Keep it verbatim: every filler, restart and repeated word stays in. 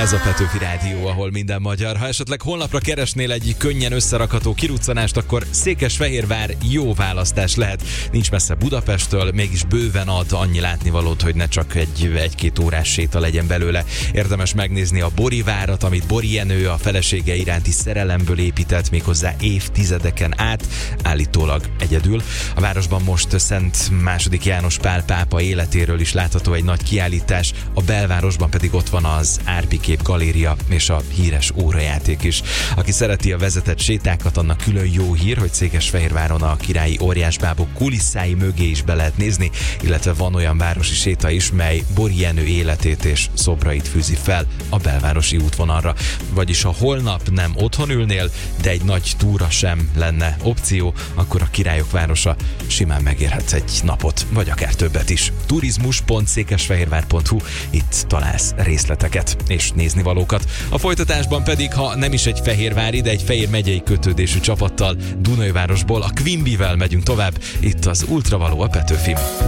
Ez a Petőfi Rádió, ahol minden magyar. Ha esetleg holnapra keresnél egy könnyen összerakható kiruccanást, akkor Székesfehérvár jó választás lehet. Nincs messze Budapesttől, mégis bőven ad annyi látnivalót, hogy ne csak egy egy-két órás séta legyen belőle. Érdemes megnézni a Bori várat, amit Bori Jenő a felesége iránti szerelemből épített, méghozzá évtizedeken át, állítólag egyedül. A városban most Szent második János Pál pápa életéről is látható egy nagy kiállítás, a belvárosban pedig ott van az Árpikép galéria és a híres órajáték is. Aki szereti a vezetett sétákat, annak külön jó hír, hogy Székesfehérváron a királyi óriásbábok kulisszái mögé is be lehet nézni, illetve van olyan városi séta is, mely Bori Jenő életét és szobrait fűzi fel a belvárosi útvonalra. Vagyis ha holnap nem otthon ülnél, de egy nagy túra sem lenne opció, akkor a Királyok városa simán megérhetsz egy napot, vagy akár többet is. turizmus pont székesfehérvár pont hu, itt találsz részleteket és néznivalókat. A folytatásban pedig, ha nem is egy fehérvári, de egy Fejér megyei kötődésű csapattal Dunajvárosból, a Quimbyvel megyünk tovább, itt az Ultravaló a Petőfin.